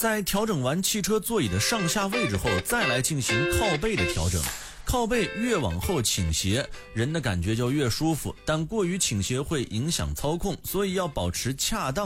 在调整完汽车座椅的上下位置后，再来进行靠背的调整。靠背越往后倾斜，人的感觉就越舒服，但过于倾斜会影响操控，所以要保持恰当